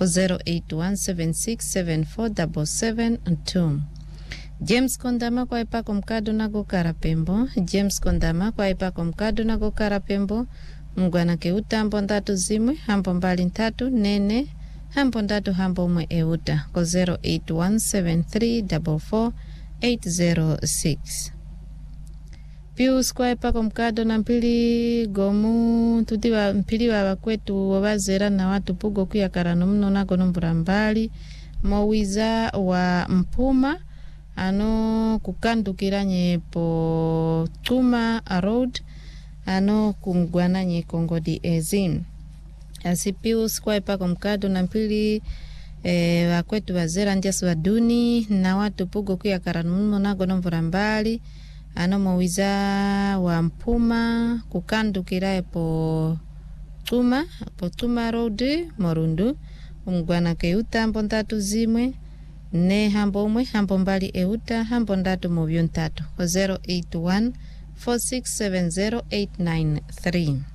ko 0817674772. James Kondama kwa ipako mkado na gokara pembo. James Kondama kwa ipako mkado na gokara pembo. Mgwana keuta hambo ndatu zimwe, hambo mbali ntatu nene, hambo ndatu hambo mwe euta ko 0817344806. Pius kwa ipako mkado na mpili gomu tudiwa mpili wa wakwetu wabazera na watu pugo kuya karano mno nako nombura mbali mowiza wa mpuma ano kukandukiranye po Tuma Road ano kumgwananye Kongodi Ezin. Asipius kwa ipako mkado na mpili wakwetu wazera ndiasu wa duni na watu pugo kuya karano mno nako nombura mbali ano mowiza wa mpuma kukandukira po Tuma Road Morundu umgwana keuta hambo ndatu zimwe ne hambo mwe hambo mbali euta hambo ndatu muvyo ntatu 0814670893.